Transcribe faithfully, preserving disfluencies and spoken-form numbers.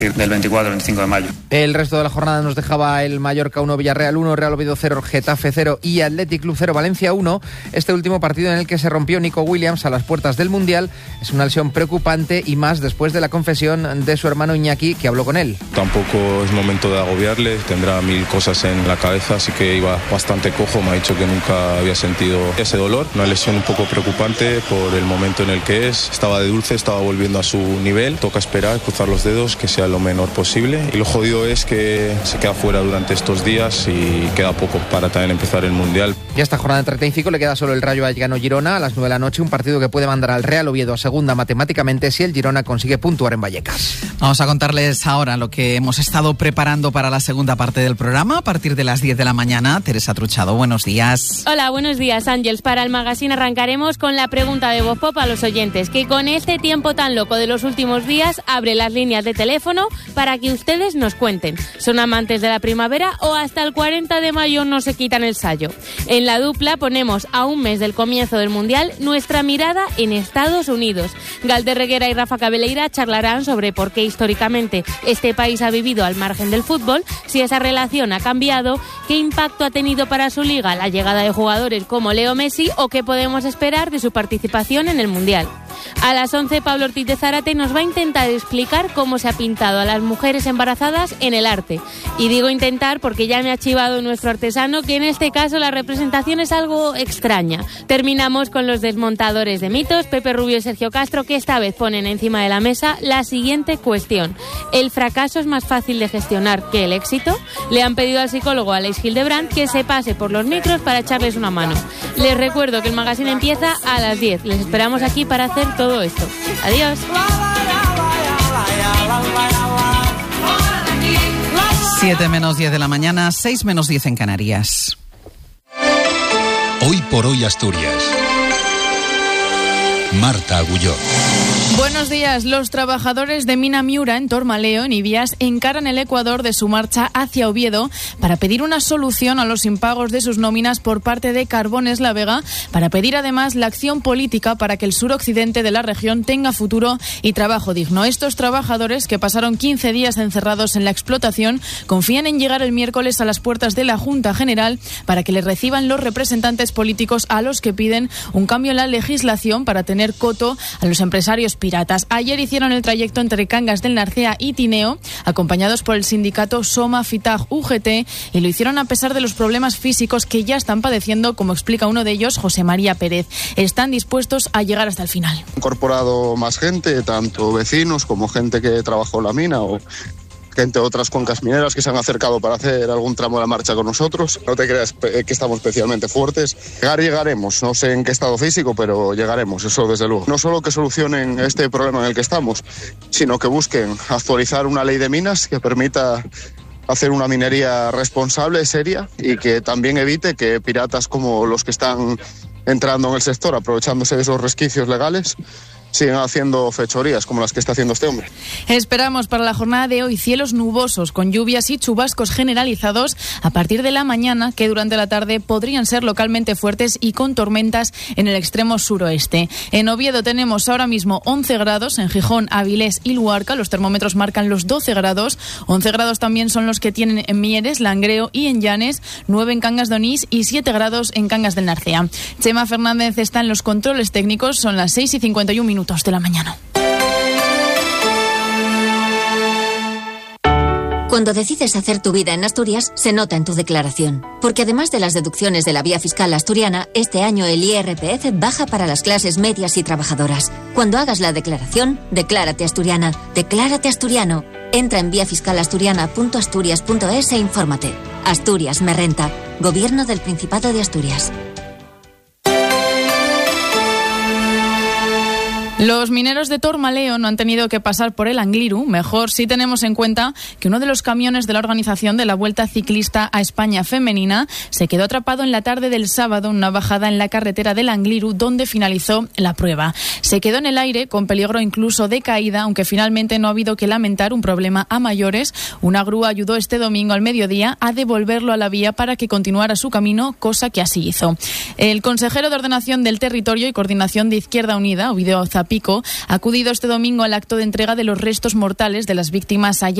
del veinticuatro al veinticinco de mayo. El resto de la jornada nos dejaba el Mallorca uno, Villarreal uno, Real Oviedo cero, Getafe cero y Athletic Club cero, Valencia uno. Este último partido en el que se rompió Nico Williams a las puertas del Mundial es una lesión preocupante y más después de la confesión de su hermano Iñaki, que habló con él. Tampoco es momento de agobiarle, tendrá mil cosas en la cabeza, así que iba bastante cojo. Me ha dicho que nunca había sentido ese dolor. Una lesión un poco preocupante por el momento en el que es. Estaba de dulce, estaba volviendo a su nivel. Toca esperar, cruzar los dedos, que sea lo menor posible. Y lo jodido es que se queda fuera durante estos días y queda poco para también empezar el Mundial. Y a esta jornada de treinta y cinco le queda solo el Rayo Vallecano-Girona a las nueve de la noche, un partido que puede mandar al Real Oviedo a segunda matemáticamente si el Girona consigue puntuar en Vallecas. Vamos a contarles ahora lo que hemos estado preparando para la segunda parte del programa a partir de las diez de la mañana. Teresa Truchado, buenos días. Hola, buenos días, Ángels. Para el magazine arrancaremos con la pregunta de Voz Pop a los oyentes, que con este tiempo tan loco de los últimos días abre las líneas de teléfono para que ustedes nos cuenten. ¿Son amantes de la primavera o hasta el cuarenta de mayo no se quitan el sayo? En la dupla ponemos a un mes del comienzo del Mundial nuestra mirada en Estados Unidos. Galder Reguera y Rafa Cabeleira charlarán sobre por qué históricamente este país ha vivido al margen del fútbol, si esa relación ha cambiado, qué impacto ha tenido para su liga la llegada de jugadores como Leo Messi o qué podemos esperar de su participación en el Mundial. A las once, Pablo Ortiz de Zárate nos va a intentar explicar cómo se ha pintado a las mujeres embarazadas en el arte. Y digo intentar porque ya me ha chivado nuestro artesano que en este caso la representación es algo extraña. Terminamos con los desmontadores de mitos, Pepe Rubio y Sergio Castro, que esta vez ponen encima de la mesa la siguiente cuestión. ¿El fracaso es más fácil de gestionar que el éxito? Le han pedido al psicólogo Alex Hildebrand que se pase por los micros para echarles una mano. Les recuerdo que el magazine empieza a las diez. Les esperamos aquí para hacer todo esto. Adiós. siete menos diez de la mañana, seis menos diez en Canarias. Hoy por hoy Asturias. Marta Agulló. Buenos días. Los trabajadores de Mina Miura en Tormaleo, en Ibias, encaran el Ecuador de su marcha hacia Oviedo para pedir una solución a los impagos de sus nóminas por parte de Carbones La Vega, para pedir además la acción política para que el suroccidente de la región tenga futuro y trabajo digno. Estos trabajadores, que pasaron quince días encerrados en la explotación, confían en llegar el miércoles a las puertas de la Junta General para que les reciban los representantes políticos a los que piden un cambio en la legislación para tener coto a los empresarios piratas. Ayer hicieron el trayecto entre Cangas del Narcea y Tineo, acompañados por el sindicato Soma Fitag U G T, y lo hicieron a pesar de los problemas físicos que ya están padeciendo, como explica uno de ellos, José María Pérez. Están dispuestos a llegar hasta el final. Han incorporado más gente, tanto vecinos como gente que trabajó en la mina o gente de otras cuencas mineras que se han acercado para hacer algún tramo de la marcha con nosotros. No te creas que estamos especialmente fuertes. Llegar llegaremos, no sé en qué estado físico, pero llegaremos, eso desde luego. No solo que solucionen este problema en el que estamos, sino que busquen actualizar una ley de minas que permita hacer una minería responsable, seria, y que también evite que piratas como los que están entrando en el sector, aprovechándose de esos resquicios legales, siguen haciendo fechorías como las que está haciendo este hombre. Esperamos para la jornada de hoy cielos nubosos con lluvias y chubascos generalizados a partir de la mañana, que durante la tarde podrían ser localmente fuertes y con tormentas en el extremo suroeste. En Oviedo tenemos ahora mismo once grados, en Gijón, Avilés y Luarca los termómetros marcan los doce grados, once grados también son los que tienen en Mieres, Langreo y en Llanes, nueve en Cangas de Onís y siete grados en Cangas del Narcea. Chema Fernández está en los controles técnicos, son las seis y cincuenta y un minutos de la mañana. Cuando decides hacer tu vida en Asturias, se nota en tu declaración. Porque además de las deducciones de la vía fiscal asturiana, este año el I R P F baja para las clases medias y trabajadoras. Cuando hagas la declaración, declárate asturiana. Declárate asturiano. Entra en vía fiscal asturiana punto asturias punto es e infórmate. Asturias me renta. Gobierno del Principado de Asturias. Los mineros de Tormaleo no han tenido que pasar por el Angliru, mejor si tenemos en cuenta que uno de los camiones de la organización de la Vuelta Ciclista a España Femenina se quedó atrapado en la tarde del sábado en una bajada en la carretera del Angliru, donde finalizó la prueba. Se quedó en el aire con peligro incluso de caída, aunque finalmente no ha habido que lamentar un problema a mayores. Una grúa ayudó este domingo al mediodía a devolverlo a la vía para que continuara su camino, cosa que así hizo. El consejero de Ordenación del Territorio y Coordinación de Izquierda Unida, Ovidio Zapata, Pico ha acudido este domingo al acto de entrega de los restos mortales de las víctimas halladas